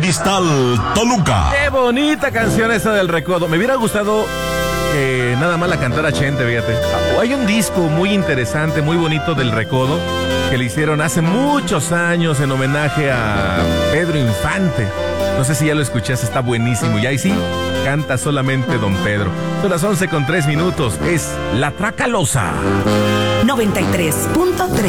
Cristal Toluca. Qué bonita canción esa del Recodo. Me hubiera gustado que nada más la cantara Chente, fíjate. Hay un disco muy interesante, muy bonito del Recodo, que le hicieron hace muchos años en homenaje a Pedro Infante. No sé si ya lo escuchaste, está buenísimo. Y ahí sí, canta solamente Don Pedro. Son las 11:03. Es La Tracalosa. 93.3